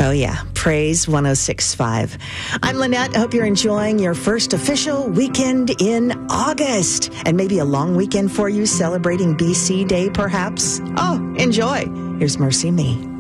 Oh, yeah. Praise 106.5. I'm Lynette. I hope you're enjoying your first official weekend in August. And maybe a long weekend for you, celebrating BC Day, perhaps. Oh, enjoy. Here's Mercy Me.